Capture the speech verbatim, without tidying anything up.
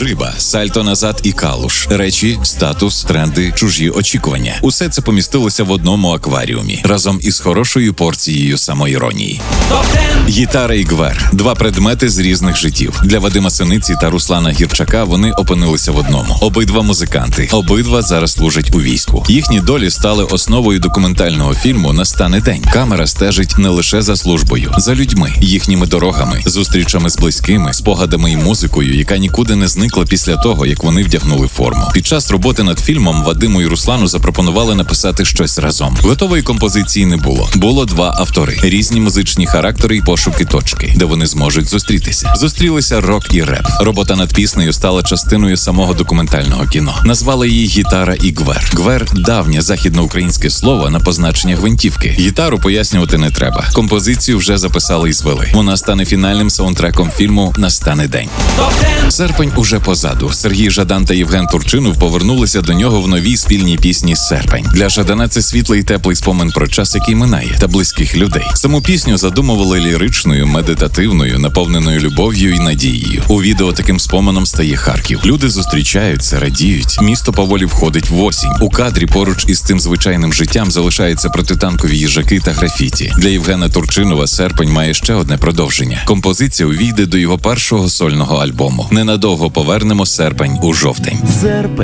риба, сальто назад і калуш, речі, статус, тренди, чужі очікування. Усе це помістилося в одному акваріумі, разом із хорошою порцією самоіронії. Гітара і гвер – два предмети з різних життів. Для Вадима Синиці та Руслана Гірчака вони опинилися в одному. Обидва музиканти, обидва зараз служать у війську. Їхні долі стали основою документального фільму «Настане день». Камера стежить не лише за службою, за людьми, їхніми дорогами, зустрічами з близькими, спогадами і музикою, яка нікуди не зникла після того, як вони вдягнули форму. Під час роботи над фільмом Вадиму і Руслану запропонували написати щось разом. Готової композиції не було. Було два автори, різні музичні характери і пошуки точки, де вони зможуть зустрітися. Зустрілися рок і реп. Робота над піснею стала частиною самого документального кіно. Назвали її «Гітара і гвер». Гвер – давнє західноукраїнське слово на позначення гвинтівки. Гітару пояснювати не треба. Композицію вже записали і звели. Вона стане фінальним саундтреком фільму «Настане день». Серпень уже позаду. Сергій Жадан та Євген Турчинов повернулися до нього в новій спільній пісні «Серпень». Для Жадана це світлий і теплий спомин про час, який минає, та близьких людей. Саму пісню задумували ліричною, медитативною, наповненою любов'ю і надією. У відео таким споменом стає Харків. Люди зустрічаються, радіють. Місто поволі входить в осінь. У кадрі поруч із цим звичайним життям залишаються протитанкові їжаки та графіті. Для Євгена Турчинова «Серпень» має ще одне продовження. Композиція увійде до його першого сольного альбому. Ненадовго повернемо «Серпень» у жовтень.